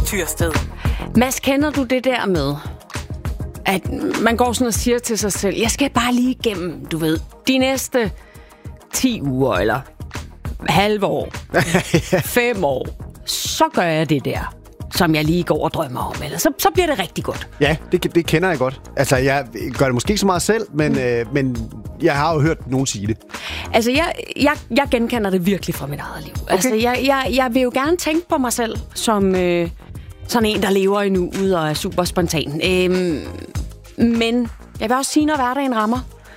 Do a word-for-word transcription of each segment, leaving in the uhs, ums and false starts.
Tyrsted. Mads, kender du det der med, at man går sådan og siger til sig selv, jeg skal bare lige igennem, du ved, de næste ti uger, eller halve år, fem år, så gør jeg det der, som jeg lige går og drømmer om, eller så, så bliver det rigtig godt. Ja, det, det kender jeg godt. Altså, jeg gør det måske ikke så meget selv, men, mm. øh, men jeg har jo hørt nogen sige det. Altså, jeg, jeg, jeg genkender det virkelig fra mit eget liv. Okay. Altså, jeg, jeg, jeg vil jo gerne tænke på mig selv som øh, sådan en, der lever i nuet og er super spontan. Øhm, men jeg vil også sige, når hverdagen rammer,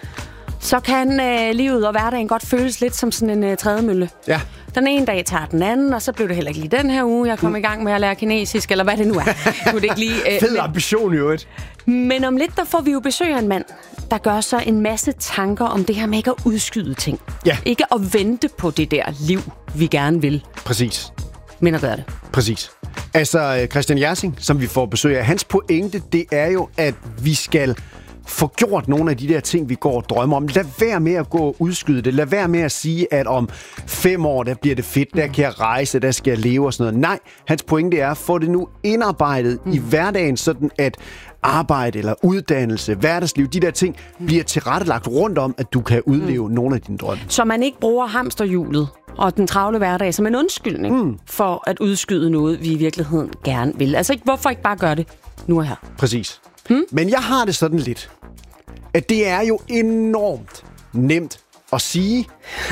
så kan øh, livet og hverdagen godt føles lidt som sådan en øh, trædemølle. Ja. Den ene dag tager den anden, og så blev det heller ikke lige den her uge, jeg kom mm. i gang med at lære kinesisk, eller hvad det nu er. Kunne det ikke lige, øh, Fed ambition, jo et. Men om lidt, der får vi jo besøg af en mand, der gør sig en masse tanker om det her med ikke at udskyde ting. Ja. Ikke at vente på det der liv, vi gerne vil. Præcis. Men at gøre det. Præcis. Altså, Christian Jersing, som vi får besøg af, hans pointe, det er jo, at vi skal få gjort nogle af de der ting, vi går og drømmer om. Lad være med at gå og udskyde det. Lad være med at sige, at om fem år, der bliver det fedt, der kan jeg rejse, der skal jeg leve og sådan noget. Nej, hans pointe er at få det nu indarbejdet mm. i hverdagen, sådan at arbejde eller uddannelse, hverdagsliv, de der ting, bliver tilrettelagt rundt om, at du kan udleve mm. nogle af dine drømme. Så man ikke bruger hamsterhjulet og den travle hverdag som en undskyldning mm. for at udskyde noget, vi i virkeligheden gerne vil. Altså, hvorfor ikke bare gøre det nu og her? Præcis. Hmm? Men jeg har det sådan lidt, at det er jo enormt nemt at sige,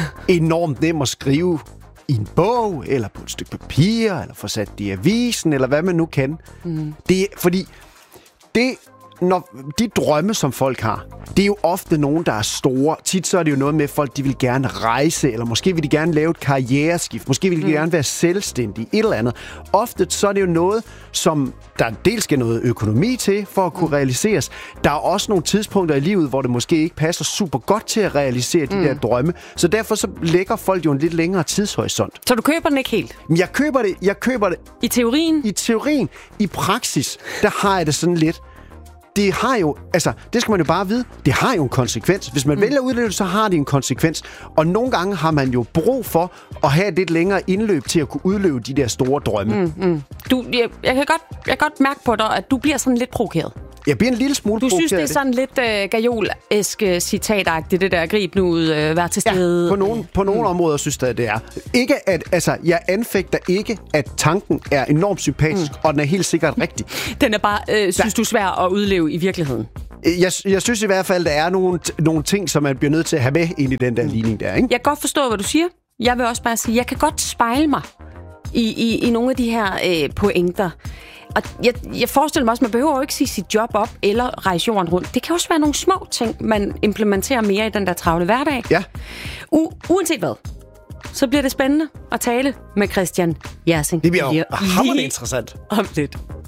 enormt nemt at skrive i en bog, eller på et stykke papir, eller få sat det i avisen, eller hvad man nu kan. Hmm. Det er, fordi det, når de drømme, som folk har, det er jo ofte nogen, der er store. Tit så er det jo noget med, at folk de vil gerne rejse, eller måske vil de gerne lave et karriereskift, måske vil de mm. gerne være selvstændige, et eller andet. Ofte så er det jo noget, som der dels skal noget økonomi til, for at kunne mm. realiseres. Der er også nogle tidspunkter i livet, hvor det måske ikke passer super godt til at realisere de mm. der drømme. Så derfor så lægger folk jo en lidt længere tidshorisont. Så du køber den ikke helt? Jeg køber det, jeg køber det. I teorien? I teorien. I praksis, der har jeg det sådan lidt. Det har jo, altså, det skal man jo bare vide, det har jo en konsekvens. Hvis man mm. vælger at udleve det, så har det en konsekvens. Og nogle gange har man jo brug for at have et lidt længere indløb til at kunne udleve de der store drømme. Mm, mm. Du, jeg, jeg, kan godt, jeg kan godt mærke på dig, at du bliver sådan lidt provokeret. Jeg bliver en lille smule Du provokeret. synes, det er sådan lidt uh, gajol-esk citatagtigt, det der grib nu ud, uh, vær til stede. Ja, på nogle, på nogle mm. områder synes jeg, det er. Ikke at, altså, jeg anfægter ikke, at tanken er enormt sympatisk, mm. og den er helt sikkert rigtig. Den er bare, øh, synes du, svær at udleve i virkeligheden? Jeg, jeg synes i hvert fald, der er nogle, nogle ting, som man bliver nødt til at have med ind i den der ligning der, ikke? Jeg kan godt forstå, hvad du siger. Jeg vil også bare sige, jeg kan godt spejle mig i, i, i nogle af de her øh, pointer. Og jeg, jeg forestiller mig også, man behøver jo ikke sige sit job op eller rejse jorden rundt. Det kan også være nogle små ting, man implementerer mere i den der travle hverdag. Ja. U- uanset hvad, så bliver det spændende at tale med Christian Jersing. Det bliver jo hammerende interessant. Om lidt.